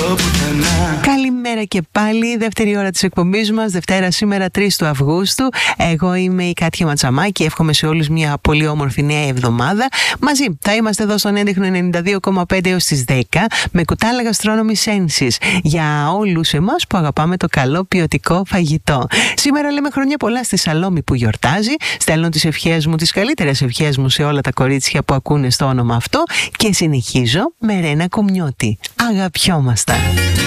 Καλημέρα και πάλι, δεύτερη ώρα της εκπομπής μας, Δευτέρα σήμερα 3 του Αυγούστου. Εγώ είμαι η Κάτια Ματσαμάκη, εύχομαι σε όλους μια πολύ όμορφη νέα εβδομάδα. Μαζί θα είμαστε εδώ στον έντεχνο 92,5 έως τις 10 με κουτάλα Gastronomy Senses για όλους εμάς που αγαπάμε το καλό ποιοτικό φαγητό. Σήμερα λέμε χρόνια πολλά στη Σαλόμη που γιορτάζει. Στέλνω τις ευχές μου, τις καλύτερες ευχές μου σε όλα τα κορίτσια που ακούνε στο όνομα αυτό και συνεχίζω με Ρένα Κομιώτη. Αγαπιόμαστε.